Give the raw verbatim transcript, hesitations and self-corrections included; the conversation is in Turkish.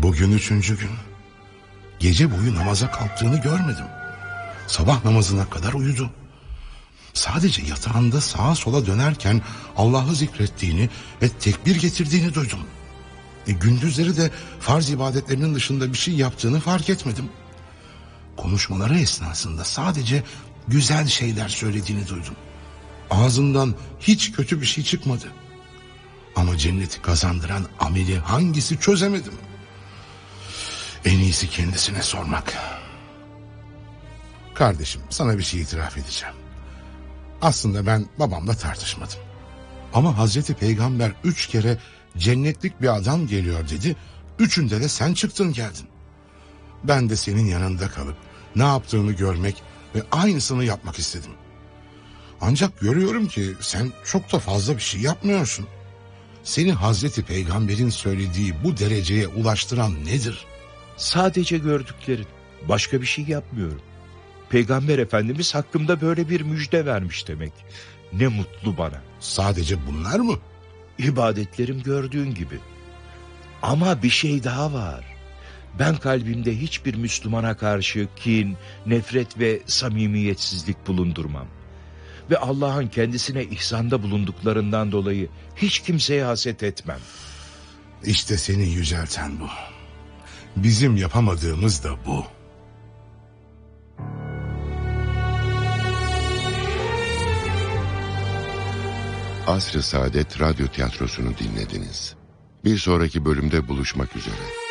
Bugün üçüncü gün. Gece boyu namaza kalktığını görmedim. Sabah namazına kadar uyudu. Sadece yatağında sağa sola dönerken Allah'ı zikrettiğini ve tekbir getirdiğini duydum. E, gündüzleri de farz ibadetlerinin dışında bir şey yaptığını fark etmedim. Konuşmaları esnasında sadece güzel şeyler söylediğini duydum. Ağzından hiç kötü bir şey çıkmadı. Ama cenneti kazandıran ameli hangisi çözemedim. En iyisi kendisine sormak. Kardeşim, sana bir şey itiraf edeceğim. Aslında ben babamla tartışmadım. Ama Hazreti Peygamber üç kere cennetlik bir adam geliyor dedi. Üçünde de sen çıktın geldin. Ben de senin yanında kalıp ne yaptığını görmek ve aynısını yapmak istedim. Ancak görüyorum ki sen çok da fazla bir şey yapmıyorsun. Seni Hazreti Peygamber'in söylediği bu dereceye ulaştıran nedir? Sadece gördüklerin. Başka bir şey yapmıyorum. Peygamber Efendimiz hakkımda böyle bir müjde vermiş demek. Ne mutlu bana. Sadece bunlar mı? İbadetlerim gördüğün gibi. Ama bir şey daha var. Ben kalbimde hiçbir Müslümana karşı kin, nefret ve samimiyetsizlik bulundurmam. Ve Allah'ın kendisine ihsanda bulunduklarından dolayı hiç kimseye haset etmem. İşte seni yücelten bu. Bizim yapamadığımız da bu. Asr-ı Saadet Radyo Tiyatrosu'nu dinlediniz. Bir sonraki bölümde buluşmak üzere.